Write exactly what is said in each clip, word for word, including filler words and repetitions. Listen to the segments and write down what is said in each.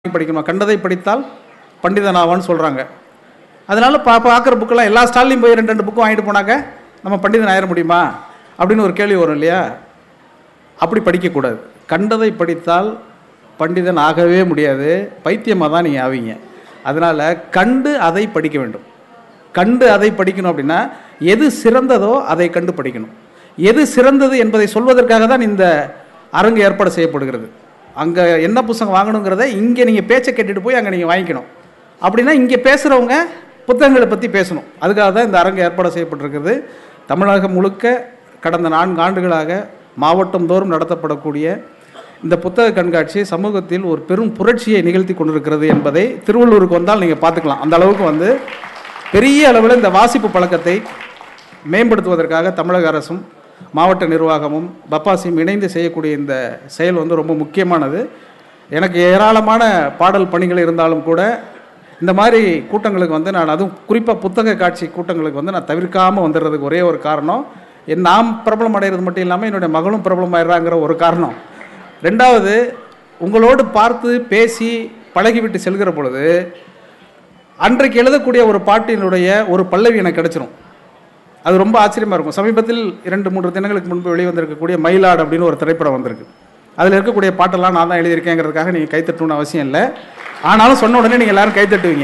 படிக்கணும். கண்டதை படித்தால் பண்டிதனாவான்னு சொல்கிறாங்க. அதனால் பா பார்க்குற புக்கெல்லாம் எல்லா ஸ்டால்லையும் போய் ரெண்டு ரெண்டு புக்கு வாங்கிட்டு போனாக்க நம்ம பண்டிதன் ஆயிட முடியுமா அப்படின்னு ஒரு கேள்வி வரும் இல்லையா? அப்படி படிக்கக்கூடாது. கண்டதை படித்தால் பண்டிதன் ஆகவே முடியாது, பைத்தியமாக தான் நீங்கள் ஆவீங்க. அதனால் கண்டு அதை படிக்க வேண்டும். கண்டு அதை படிக்கணும் அப்படின்னா எது சிறந்ததோ அதை கண்டு படிக்கணும். எது சிறந்தது என்பதை சொல்வதற்காக தான் இந்த அரங்கு ஏற்பாடு செய்யப்படுகிறது. அங்கே என்ன புத்தகம் வாங்கணுங்கிறத இங்கே நீங்கள் பேச்சை கேட்டுட்டு போய் அங்கே நீங்கள் வாங்கிக்கணும். அப்படின்னா இங்கே பேசுகிறவங்க புத்தகங்களை பற்றி பேசணும். அதுக்காக தான் இந்த அரங்கு ஏற்பாடு செய்யப்பட்டிருக்கிறது. தமிழகம் முழுக்க கடந்த நான்கு ஆண்டுகளாக மாவட்டம் தோறும் நடத்தப்படக்கூடிய இந்த புத்தக கண்காட்சி சமூகத்தில் ஒரு பெரும் புரட்சியை நிகழ்த்தி கொண்டிருக்கிறது என்பதை திருவள்ளூருக்கு வந்தால் நீங்கள் பார்த்துக்கலாம். அந்த அளவுக்கு வந்து பெரிய அளவில் இந்த வாசிப்பு பழக்கத்தை மேம்படுத்துவதற்காக தமிழக அரசும் மாவட்ட நிர்வாகமும் பப்பாசியும் இணைந்து செய்யக்கூடிய இந்த செயல் வந்து ரொம்ப முக்கியமானது. எனக்கு ஏராளமான பாடல் பணிகள் இருந்தாலும் கூட இந்த மாதிரி கூட்டங்களுக்கு வந்து நான், அதுவும் குறிப்பாக புத்தக காட்சி கூட்டங்களுக்கு வந்து நான் தவிர்க்காமல் வந்துடுறதுக்கு ஒரே ஒரு காரணம், என் நாம் பிரபலம் அடைகிறது மட்டும் இல்லாமல் என்னுடைய மகளும் பிரபலம் ஆயிடுறாங்கிற ஒரு காரணம். ரெண்டாவது, உங்களோடு பார்த்து பேசி பழகிவிட்டு செல்கிற பொழுது அன்றைக்கு எழுதக்கூடிய ஒரு பாட்டினுடைய ஒரு பல்லவி எனக்கு கிடைச்சிரும். அது ரொம்ப ஆச்சரியமாக இருக்கும். சமீபத்தில் இரண்டு மூன்று தினங்களுக்கு முன்பு வெளிவந்திருக்கக்கூடிய மயிலாடு அப்படின்னு ஒரு திரைப்படம் வந்திருக்கு. அதில் இருக்கக்கூடிய பாட்டெல்லாம் நான் தான் எழுதியிருக்கேங்கிறதுக்காக நீங்கள் கைத்தட்டணும்னு அவசியம் இல்லை. ஆனாலும் சொன்ன உடனே நீங்கள் எல்லோரும் கைத்தட்டுவீங்க.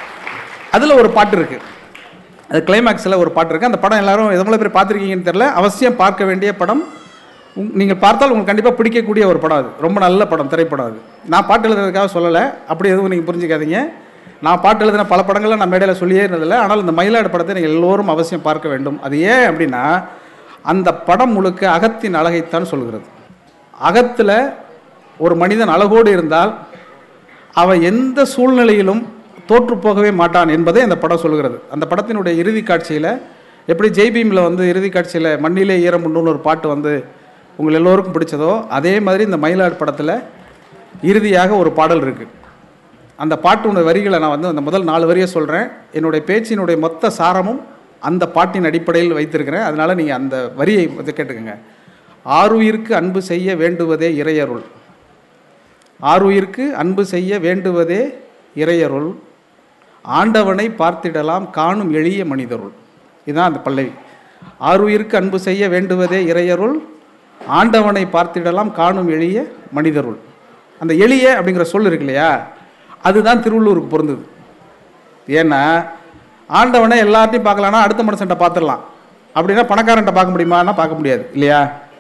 அதில் ஒரு பாட்டு இருக்குது, அது கிளைமேக்ஸில் ஒரு பாட்டு இருக்குது. அந்த படம் எல்லோரும் எவ்வளோ பேர் பார்த்துருக்கீங்கன்னு தெரியல. அவசியம் பார்க்க வேண்டிய படம். நீங்கள் பார்த்தால் உங்களுக்கு கண்டிப்பாக பிடிக்கக்கூடிய ஒரு படம். அது ரொம்ப நல்ல படம், திரைப்படம். அது நான் பாட்டு எழுதுறதுக்காக சொல்லலை, அப்படி எதுவும் நீங்கள் புரிஞ்சுக்காதீங்க. நான் பாட்டு எழுதின பல படங்களை நான் மேடையில் சொல்லியே இருந்ததில்லை. ஆனால் இந்த மயிலாடு படத்தை நீங்கள் எல்லோரும் அவசியம் பார்க்க வேண்டும். அது ஏன் அப்படின்னா அந்த படம் முழுக்க அகத்தின் அழகைத்தான் சொல்கிறது. அகத்தில் ஒரு மனிதன் அழகோடு இருந்தால் அவன் எந்த சூழ்நிலையிலும் தோற்று போகவே மாட்டான் என்பதை அந்த படம் சொல்கிறது. அந்த படத்தினுடைய இறுதி காட்சியில் எப்படி ஜெய்பீமில் வந்து இறுதி காட்சியில் மண்ணிலே ஈரமுண்டுன்னு ஒரு பாட்டு வந்து உங்கள் எல்லோருக்கும் பிடிச்சதோ, அதே மாதிரி இந்த மயிலாடு படத்தில் இறுதியாக ஒரு பாடல் இருக்குது. அந்த பாட்டுடைய வரிகளை நான் வந்து அந்த முதல் நாலு வரியை சொல்கிறேன். என்னுடைய பேச்சினுடைய மொத்த சாரமும் அந்த பாட்டின் அடிப்படையில் வைத்திருக்கிறேன். அதனால் நீங்கள் அந்த வரியை வந்து கேட்டுக்கோங்க. ஆருயிருக்கு அன்பு செய்ய வேண்டுவதே இறையருள், ஆருயிருக்கு அன்பு செய்ய வேண்டுவதே இறையருள், ஆண்டவனை பார்த்திடலாம் காணும் எளிய மனிதருள். இதுதான் அந்த பல்லவி. ஆருயிருக்கு அன்பு செய்ய வேண்டுவதே இறையருள், ஆண்டவனை பார்த்திடலாம் காணும் எளிய மனிதருள். அந்த எளிய அப்படிங்கிற சொல் இருக்கு இல்லையா, அதுதான் திருவள்ளூருக்கு பொருந்தது. ஏன்னா ஆண்டவனை எல்லார்ட்டையும் பார்க்கலான்னா அடுத்த மனுஷன்ட்ட பார்த்துடலாம், அப்படின்னா பணக்காரன்ட்ட பார்க்க முடியுமான்னா பார்க்க முடியாது இல்லையா?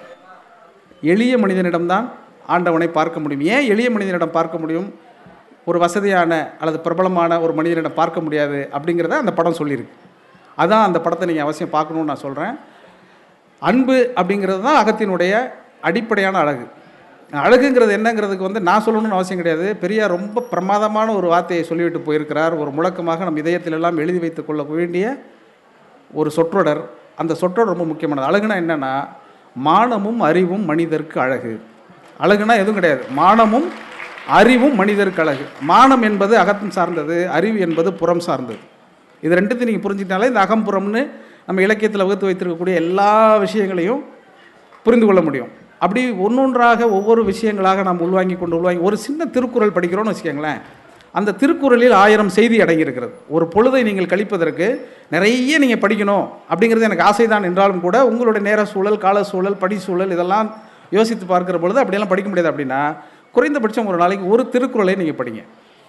எளிய மனிதனிடம்தான் ஆண்டவனை பார்க்க முடியும். ஏன் எளிய மனிதனிடம் பார்க்க முடியும், ஒரு வசதியான அல்லது பிரபலமான ஒரு மனிதனிடம் பார்க்க முடியாது அப்படிங்கிறத அந்த படம் சொல்லியிருக்கு. அதான் அந்த படத்தை நீங்கள் அவசியம் பார்க்கணுன்னு நான் சொல்கிறேன். அன்பு அப்படிங்கிறது தான் அகத்தினுடைய அடிப்படையான அழகு. அழகுங்கிறது என்னங்கிறதுக்கு வந்து நான் சொல்லணும்னு அவசியம் கிடையாது. பெரியார் ரொம்ப பிரமாதமான ஒரு வார்த்தையை சொல்லிவிட்டு போயிருக்கிறார். ஒரு முழக்கமாக நம் இதயத்திலெல்லாம் எழுதி வைத்துக் கொள்ள வேண்டிய ஒரு சொற்றொடர். அந்த சொற்றொடர் ரொம்ப முக்கியமானது. அழகுனா என்னென்னா, மானமும் அறிவும் மனிதருக்கு அழகு. அழகுனா எதுவும் கிடையாது, மானமும் அறிவும் மனிதருக்கு அழகு. மானம் என்பது அகத்தம் சார்ந்தது, அறிவு என்பது புறம் சார்ந்தது. இது ரெண்டுத்தையும் நீங்கள் புரிஞ்சுக்கிட்டாலே இந்த அகம்புறம்னு நம்ம இலக்கியத்தில் வகுத்து வைத்திருக்கக்கூடிய எல்லா விஷயங்களையும் புரிந்து கொள்ள முடியும். அப்படி ஒன்றொன்றாக ஒவ்வொரு விஷயங்களாக நாம் உள்வாங்கி கொண்டு உள்வாங்கி ஒரு சின்ன திருக்குறள் படிக்கிறோன்னு வச்சுக்கோங்களேன். அந்த திருக்குறளில் ஆயிரம் செய்தி அடங்கியிருக்கிறது. ஒரு பொழுதை நீங்கள் கழிப்பதற்கு நிறைய நீங்கள் படிக்கணும் அப்படிங்கிறது எனக்கு ஆசைதான் என்றாலும் கூட உங்களுடைய நேர சூழல், கால சூழல், படி சூழல் இதெல்லாம் யோசித்து பார்க்குற பொழுது அப்படியெல்லாம் படிக்க முடியாது. அப்படின்னா குறைந்தபட்சம் ஒரு நாளைக்கு ஒரு திருக்குறளை நீங்கள் படிங்க.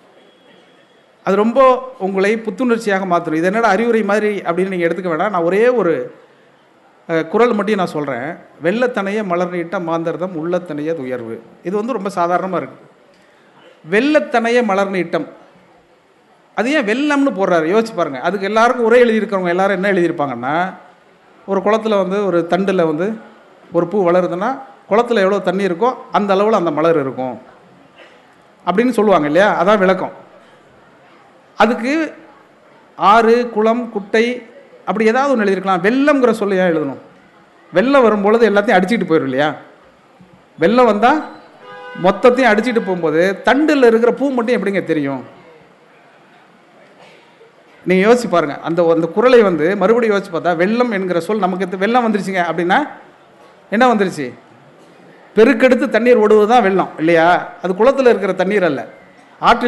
அது ரொம்ப உங்களை புத்துணர்ச்சியாக மாற்றணும். இது என்னடா அறிவுரை மாதிரி அப்படின்னு நீங்கள் எடுத்துக்க வேண்டாம். நான் ஒரே ஒரு குறள் மட்டும் நான் சொல்கிறேன். வெள்ளத்தனைய மலர் நீட்ட மாந்தர்தம் உள்ளத்தனைய உயர்வு. இது வந்து ரொம்ப சாதாரணமாக இருக்குது. வெள்ளத்தனைய மலர் நீட்டம், அது ஏன் வெள்ளம்னு போடுறாரு யோசிச்சு பாருங்கள். அதுக்கு எல்லாருக்கும் உரை எழுதியிருக்கிறவங்க எல்லாரும் என்ன எழுதியிருப்பாங்கன்னா, ஒரு குளத்தில் வந்து ஒரு தண்டில் வந்து ஒரு பூ வளருதுன்னா குளத்தில் எவ்வளோ தண்ணி இருக்கோ அந்த அளவில் அந்த மலர் இருக்கும் அப்படின்னு சொல்லுவாங்க இல்லையா? அதான் விளக்கம். அதுக்கு ஆறு, குளம், குட்டை அப்படி ஏதாவது ஒன்று எழுதியிருக்கலாம். வெள்ளம்ங்கிற சொல்ல ஏன் எழுதணும்? வெள்ளம் வரும்பொழுது எல்லாத்தையும் அடிச்சுட்டு போயிடும் இல்லையா? வெள்ளம் வந்தால் மொத்தத்தையும் அடிச்சுட்டு போகும்போது தண்டில் இருக்கிற பூ மட்டும் எப்படிங்க தெரியும்? நீங்கள் யோசிச்சு பாருங்கள். அந்த அந்த குறளை வந்து மறுபடியும் யோசிச்சு பார்த்தா வெள்ளம் என்கிற சொல் நமக்கு வெள்ளம் வந்துருச்சுங்க அப்படின்னா என்ன வந்துருச்சு? பெருக்கெடுத்து தண்ணீர் ஓடுவது தான் வெள்ளம் இல்லையா? அது குளத்தில் இருக்கிற தண்ணீர் அல்ல. ஆற்றில்